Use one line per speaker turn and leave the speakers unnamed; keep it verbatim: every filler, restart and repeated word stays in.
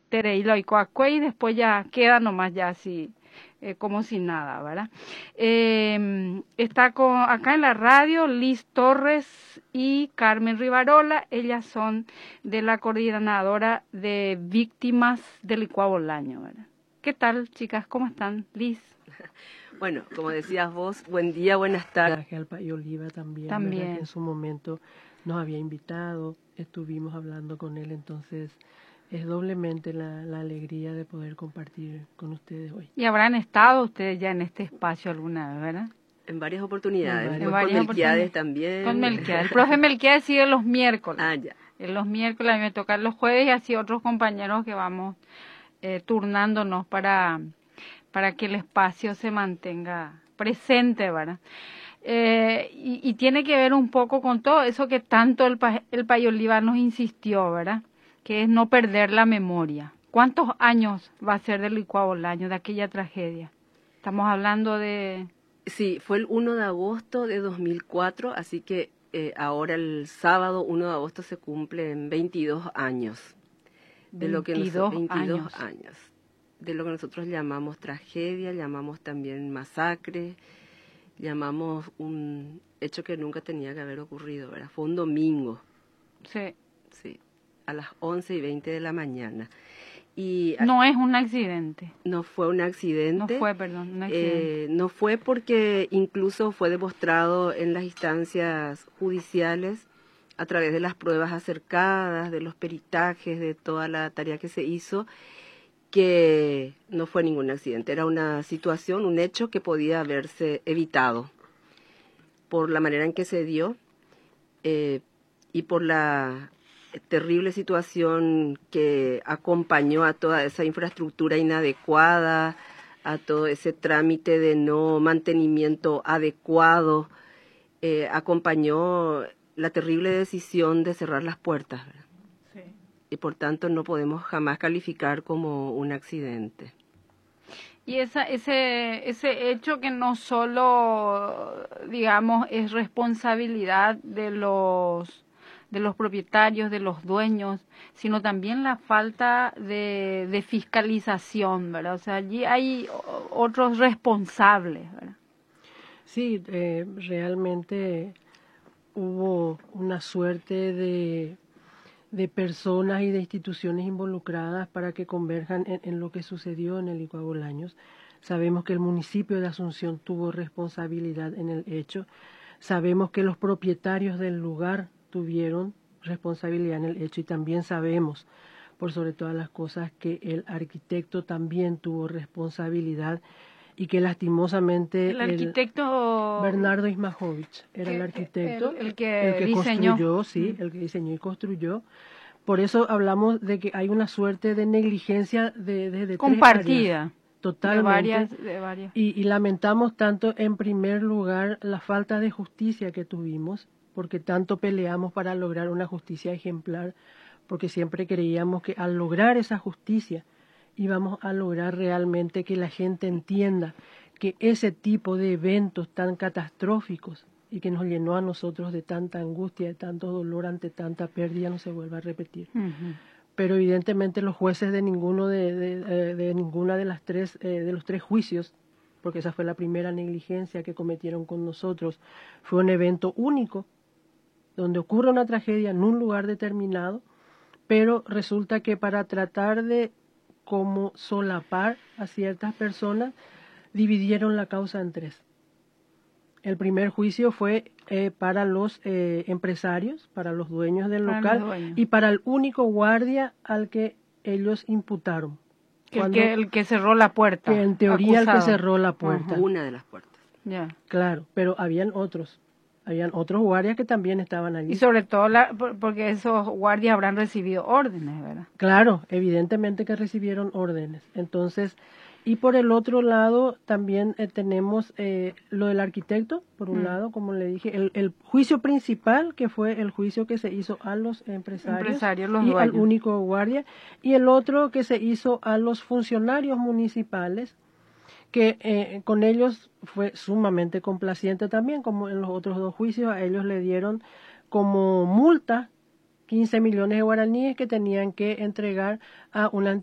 Tereilo y Coacuey, y después ya queda nomás ya así, eh, como si nada, ¿verdad? Eh, está con, acá en la radio Liz Torres y Carmen Rivarola, ellas son de la coordinadora de víctimas del licuado Bolaño, ¿verdad? ¿Qué tal, chicas? ¿Cómo están? Liz.
Bueno, como decías vos, buen día, buenas tardes.
Al País Oliva también,
También.
¿verdad? Que en su momento nos había invitado, estuvimos hablando con él, entonces es doblemente la, la alegría de poder compartir con ustedes hoy.
Y habrán estado ustedes ya en este espacio alguna vez, ¿verdad?
En varias oportunidades,
En
después
varias
con Melquiades
oportunidades.
también.
Con Melquiades. El profe Melquiades sigue los miércoles.
Ah, ya.
En los miércoles a mí me tocan los jueves y así otros compañeros que vamos eh, turnándonos para, para que el espacio se mantenga presente, ¿verdad? Eh, y, y tiene que ver un poco con todo eso que tanto el, el País Oliva nos insistió, ¿verdad? Que es no perder la memoria. ¿Cuántos años va a ser del licuado Bolaño, de aquella tragedia? Estamos hablando de...
Sí, fue el uno de agosto de dos mil cuatro, así que eh, ahora el sábado uno de agosto se cumplen veintidós años. De lo que
veintidós
veintidós
años.
años. De lo que nosotros llamamos tragedia, llamamos también masacre, llamamos un hecho que nunca tenía que haber ocurrido, ¿verdad? Fue un domingo.
Sí.
Sí, a las once y veinte de la mañana. Y
no es un accidente.
No fue un accidente.
No fue, perdón, un accidente.
Eh, no fue porque incluso fue demostrado en las instancias judiciales a través de las pruebas acercadas, de los peritajes, de toda la tarea que se hizo, que no fue ningún accidente. Era una situación, un hecho que podía haberse evitado por la manera en que se dio eh, y por la terrible situación que acompañó a toda esa infraestructura inadecuada, a todo ese trámite de no mantenimiento adecuado, eh, acompañó la terrible decisión de cerrar las puertas, ¿verdad?
Sí.
Y por tanto no podemos jamás calificar como un accidente.
Y esa, ese, ese hecho que no solo, digamos, es responsabilidad de los de los propietarios, de los dueños, sino también la falta de, de fiscalización, ¿verdad? O sea, allí hay otros responsables, ¿verdad?
Sí, eh, realmente hubo una suerte de, de personas y de instituciones involucradas para que converjan en, en lo que sucedió en el licuado Bolaños. Sabemos que el municipio de Asunción tuvo responsabilidad en el hecho. Sabemos que los propietarios del lugar tuvieron responsabilidad en el hecho y también sabemos, por sobre todas las cosas, que el arquitecto también tuvo responsabilidad y que lastimosamente
el arquitecto
el Bernardo Ismajovich era el arquitecto,
el, el que,
el que
diseñó.
construyó, sí, mm. el que diseñó y construyó. Por eso hablamos de que hay una suerte de negligencia de, de, de
compartida.
Totalmente.
De varias, de varias.
Y, y lamentamos tanto, en primer lugar, la falta de justicia que tuvimos, porque tanto peleamos para lograr una justicia ejemplar, porque siempre creíamos que al lograr esa justicia íbamos a lograr realmente que la gente entienda que ese tipo de eventos tan catastróficos y que nos llenó a nosotros de tanta angustia, de tanto dolor ante tanta pérdida, no se vuelva a repetir.
Uh-huh.
Pero evidentemente los jueces de ninguno de, de, de, de ninguna de las tres eh, de los tres juicios, porque esa fue la primera negligencia que cometieron con nosotros, fue un evento único donde ocurre una tragedia en un lugar determinado, pero resulta que para tratar de como solapar a ciertas personas dividieron la causa en tres. El primer juicio fue eh, para los eh, empresarios, para los dueños del
para
local
dueños.
Y para el único guardia al que ellos imputaron.
Que el, que, el que cerró la puerta.
Que en teoría
acusado.
El que cerró la puerta.
Uh-huh. Una de las puertas.
Yeah.
Claro, pero habían otros. Habían otros guardias que también estaban allí.
Y sobre todo la, porque esos guardias habrán recibido órdenes, ¿verdad?
Claro, evidentemente que recibieron órdenes. Entonces, y por el otro lado también eh, tenemos eh, lo del arquitecto, por un mm. lado, como le dije, el, el juicio principal, que fue el juicio que se hizo a los empresarios,
empresarios los
y
dueños.
al único guardia, y el otro que se hizo a los funcionarios municipales, que eh, con ellos fue sumamente complaciente también, como en los otros dos juicios. A ellos le dieron como multa quince millones de guaraníes que tenían que entregar a una